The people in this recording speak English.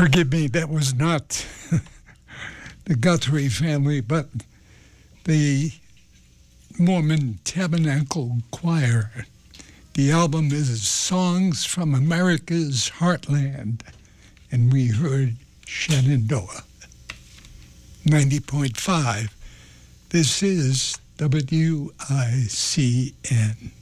Forgive me, that was not the Guthrie family, but the Mormon Tabernacle Choir. The album is Songs from America's Heartland, and we heard Shenandoah. 90.5. This is WICN.